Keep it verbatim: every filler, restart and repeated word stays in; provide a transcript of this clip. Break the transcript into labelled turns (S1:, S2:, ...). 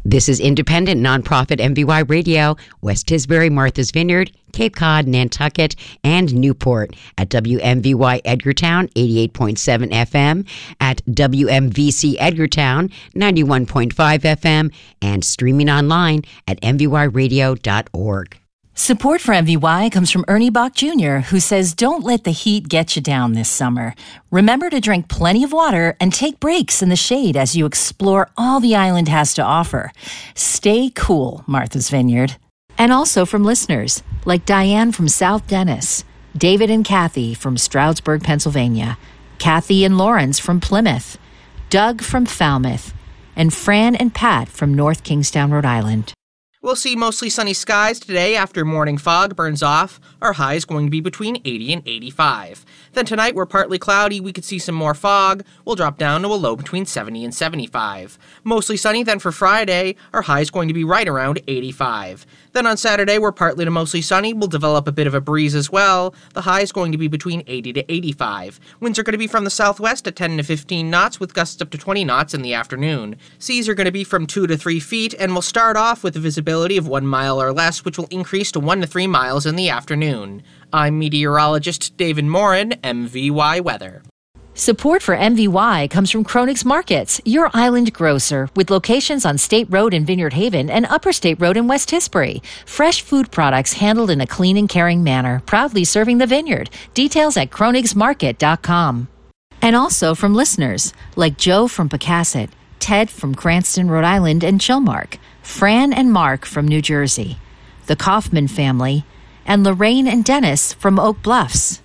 S1: This is independent nonprofit M V Y Radio, West Tisbury, Martha's Vineyard, Cape Cod, Nantucket, and Newport at W M V Y Edgartown eighty-eight point seven F M, at W M V C Edgartown ninety-one point five F M, and streaming online at m v y radio dot org.
S2: Support for M V Y comes from Ernie Bach Junior, who says don't let the heat get you down this summer. Remember to drink plenty of water and take breaks in the shade as you explore all the island has to offer. Stay cool, Martha's Vineyard. And also from listeners like Diane from South Dennis, David and Kathy from Stroudsburg, Pennsylvania, Kathy and Lawrence from Plymouth, Doug from Falmouth, and Fran and Pat from North Kingstown, Rhode Island.
S3: We'll see mostly sunny skies today after morning fog burns off. Our high is going to be between eighty and eighty-five. Then tonight we're partly cloudy. We could see some more fog. We'll drop down to a low between seventy and seventy-five. Mostly sunny then for Friday. Our high is going to be right around eighty-five. Then on Saturday we're partly to mostly sunny. We'll develop a bit of a breeze as well. The high is going to be between eighty to eighty-five. Winds are going to be from the southwest at ten to fifteen knots with gusts up to twenty knots in the afternoon. Seas are going to be from two to three feet and we'll start off with a visibility of one mile or less, which will increase to one to three miles in the afternoon. I'm meteorologist David Morin, M V Y Weather.
S2: Support for M V Y comes from Kronig's Markets, your island grocer, with locations on State Road in Vineyard Haven and Upper State Road in West Tisbury. Fresh food products handled in a clean and caring manner, proudly serving the vineyard. Details at kronigs market dot com. And also from listeners like Joe from Pocasset, Ted from Cranston, Rhode Island, and Chilmark, Fran and Mark from New Jersey, the Kaufman family, and Lorraine and Dennis from Oak Bluffs.